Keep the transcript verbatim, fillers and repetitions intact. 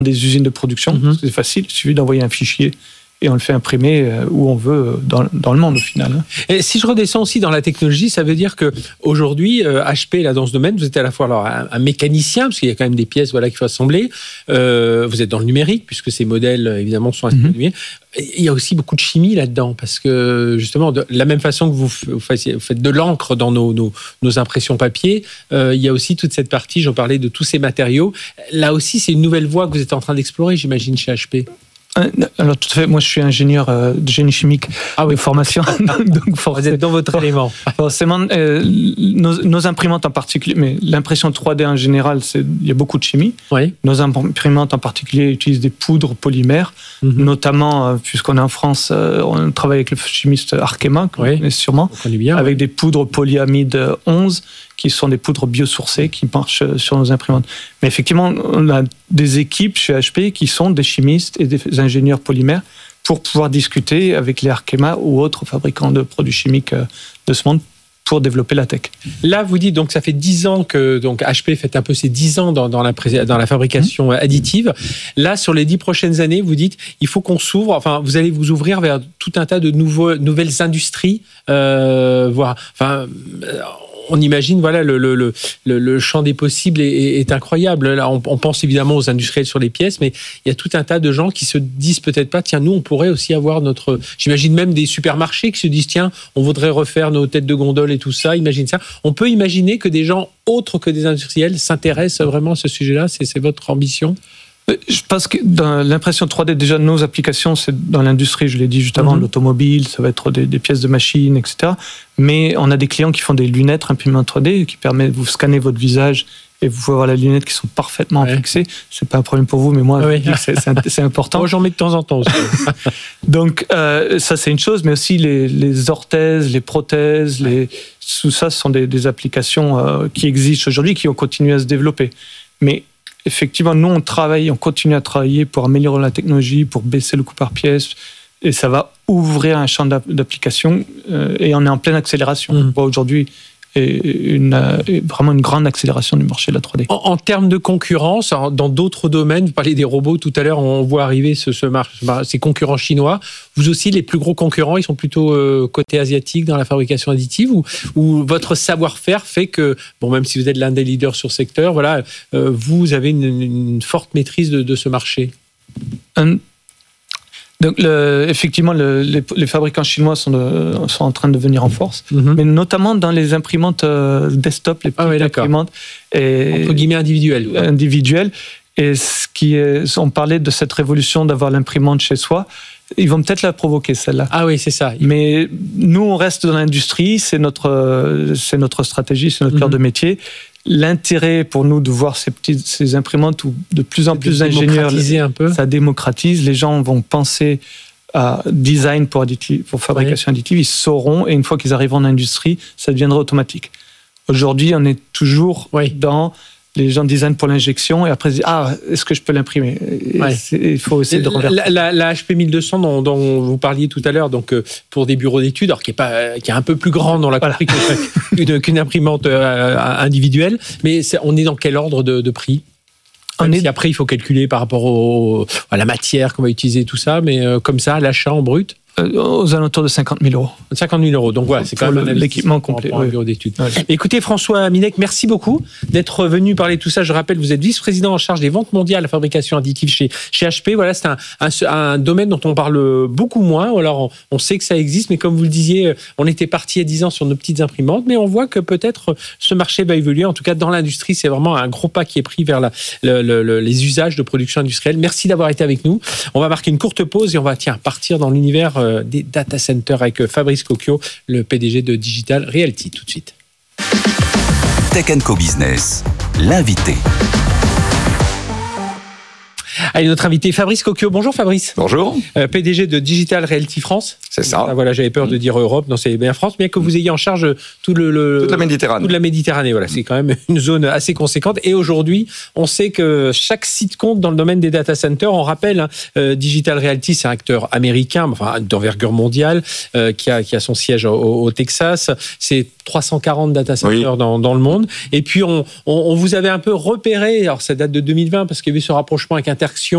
des usines de production. Mm-hmm. C'est facile, il suffit d'envoyer un fichier et on le fait imprimer où on veut dans, dans le monde au final. Et si je redescends aussi dans la technologie, ça veut dire qu'aujourd'hui, euh, H P, là, dans ce domaine, vous êtes à la fois alors, un, un mécanicien, parce qu'il y a quand même des pièces voilà, qu'il faut assembler, euh, vous êtes dans le numérique, puisque ces modèles, évidemment, sont inspirés. Mm-hmm. Il y a aussi beaucoup de chimie là-dedans, parce que justement, de la même façon que vous, vous, fassiez, vous faites de l'encre dans nos, nos, nos impressions papier, euh, il y a aussi toute cette partie, j'en parlais, de tous ces matériaux. Là aussi, c'est une nouvelle voie que vous êtes en train d'explorer, j'imagine, chez H P. Alors tout à fait, moi je suis ingénieur euh, de génie chimique ah oui. de formation. Donc vous êtes dans votre élément. Forcément, euh, nos, nos imprimantes en particulier, mais l'impression trois D en général, c'est, il y a beaucoup de chimie. Oui. Nos imprimantes en particulier utilisent des poudres polymères, mm-hmm. notamment, euh, puisqu'on est en France, euh, on travaille avec le chimiste Arkema, que oui. vous connaissez sûrement, on connaît bien, avec oui. des poudres polyamide onze, qui sont des poudres biosourcées qui marchent sur nos imprimantes. Mais effectivement, on a des équipes chez H P qui sont des chimistes et des ingénieurs polymères pour pouvoir discuter avec les Arkema ou autres fabricants de produits chimiques de ce monde pour développer la tech. Là, vous dites, donc ça fait dix ans que donc, H P fait un peu ses dix ans dans, dans, la, dans la fabrication mmh. additive. Là, sur les dix prochaines années, vous dites, il faut qu'on s'ouvre, enfin, vous allez vous ouvrir vers tout un tas de nouveaux, nouvelles industries, euh, voire, enfin, euh, on imagine, voilà, le, le, le, le champ des possibles est, est incroyable. Là, on, on pense évidemment aux industriels sur les pièces, mais il y a tout un tas de gens qui se disent peut-être pas, tiens, nous, on pourrait aussi avoir notre... J'imagine même des supermarchés qui se disent, tiens, on voudrait refaire nos têtes de gondole et tout ça, imagine ça. On peut imaginer que des gens autres que des industriels s'intéressent vraiment à ce sujet-là, c'est, c'est votre ambition ? Je pense que dans l'impression trois D, déjà, nos applications, c'est dans l'industrie, je l'ai dit juste avant, mm-hmm. l'automobile, ça va être des, des pièces de machines, et cetera. Mais on a des clients qui font des lunettes imprimées en trois D, qui permettent de vous scanner votre visage et vous pouvez avoir les lunettes qui sont parfaitement ouais. fixées. C'est pas un problème pour vous, mais moi, oui. je dis que c'est, c'est, c'est important. Moi, j'en mets de temps en temps aussi. Donc, euh, ça, c'est une chose, mais aussi les, les orthèses, les prothèses, les, tout ça, ce sont des, des applications euh, qui existent aujourd'hui, qui ont continué à se développer. Mais effectivement, nous, on travaille, on continue à travailler pour améliorer la technologie, pour baisser le coût par pièce, et ça va ouvrir un champ d'application, euh, et on est en pleine accélération. Mmh. On voit aujourd'hui une, vraiment une grande accélération du marché de la trois D. En, en termes de concurrence, dans d'autres domaines, vous parlez des robots tout à l'heure, on voit arriver ce, ce marché, ces concurrents chinois. Vous aussi, les plus gros concurrents, ils sont plutôt euh, côté asiatique dans la fabrication additive, ou, ou votre savoir-faire fait que, bon, même si vous êtes l'un des leaders sur ce secteur, voilà, euh, vous avez une, une forte maîtrise de, de ce marché. Un... Donc, le, effectivement, le, les, les fabricants chinois sont, de, sont en train de venir en force, mm-hmm. mais notamment dans les imprimantes euh, desktop, les petites ah oui, imprimantes et, entre guillemets individuelles. individuelles. Et ce qui est, on parlait de cette révolution d'avoir l'imprimante chez soi. Ils vont peut-être la provoquer, celle-là. Ah oui, c'est ça. Mais nous, on reste dans l'industrie, c'est notre, c'est notre stratégie, c'est notre mm-hmm. cœur de métier. L'intérêt pour nous de voir ces petites ces imprimantes où de plus en plus d'ingénieurs, un peu. Ça démocratise. Les gens vont penser à design pour, additive, pour fabrication oui. additive, ils sauront, et une fois qu'ils arrivent en industrie, ça deviendra automatique. Aujourd'hui, on est toujours oui. dans les gens designent pour l'injection, et après ils disent ah, est-ce que je peux l'imprimer ? Ouais. Il faut essayer de revertir. La, la, la H P mille deux cents dont, dont vous parliez tout à l'heure, donc euh, pour des bureaux d'études, alors qui est pas, qui est un peu plus grande, on l'a compris, voilà. qu'une, qu'une imprimante euh, individuelle, mais c'est, on est dans quel ordre de, de prix ? Même si après il faut calculer par rapport au, à la matière qu'on va utiliser, tout ça, mais euh, comme ça, l'achat en brut. Aux alentours de cinquante mille euros. cinquante mille euros, donc voilà, c'est quand même le, l'équipement complet. Pour un bureau d'études. Ouais. Écoutez, François Minec, merci beaucoup d'être venu parler de tout ça. Je rappelle, vous êtes vice-président en charge des ventes mondiales à la fabrication additive chez, chez H P. Voilà, c'est un, un, un domaine dont on parle beaucoup moins. Alors, on, on sait que ça existe, mais comme vous le disiez, on était parti il y a dix ans sur nos petites imprimantes, mais on voit que peut-être ce marché va évoluer. En tout cas, dans l'industrie, c'est vraiment un gros pas qui est pris vers la, le, le, le, les usages de production industrielle. Merci d'avoir été avec nous. On va marquer une courte pause et on va tiens, partir dans l'univers des data centers avec Fabrice Cocchio, le P D G de Digital Realty. Tout de suite. Tech and Co Business, l'invité. Allez, notre invité Fabrice Cocchio. Bonjour Fabrice. Bonjour. Euh, P D G de Digital Realty France. C'est ça. Ah, voilà, j'avais peur de dire Europe, non, c'est bien France, bien que vous ayez en charge tout le, le toute la Méditerranée. Toute la Méditerranée, voilà, c'est quand même une zone assez conséquente. Et aujourd'hui, on sait que chaque site compte dans le domaine des data centers. On rappelle, hein, euh, Digital Realty, c'est un acteur américain, enfin d'envergure mondiale, euh, qui a qui a son siège au, au Texas. C'est trois cent quarante data centers oui. dans, dans le monde. Et puis on, on, on vous avait un peu repéré. Alors ça date de deux mille vingt parce qu'il y avait ce rapprochement avec Interaction